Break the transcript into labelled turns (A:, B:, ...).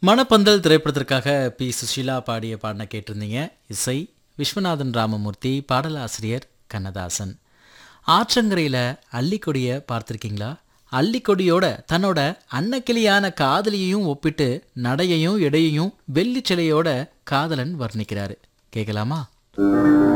A: மணப்பந்தல் திரைப்படத்திற்காக பி சுஷீலா பாடிய பாடலை கேட்டிருந்தீங்க. இசை விஸ்வநாதன் ராமமூர்த்தி, பாடலாசிரியர் கண்ணதாசன். ஆற்றங்கரையில் அல்லிக்கொடியை பார்த்துருக்கீங்களா? அல்லிக்கொடியோட தன்னோட அன்னக்கிளியான காதலியையும் ஒப்பிட்டு நடையையும் எடையையும் வெள்ளி சிலையோட காதலன் வர்ணிக்கிறாரு. கேட்கலாமா?